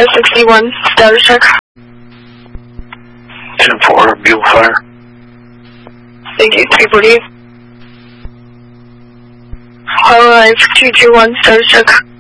S61, status check. 10-4, Bugle Fire. Thank you, 348. Live 221, status check.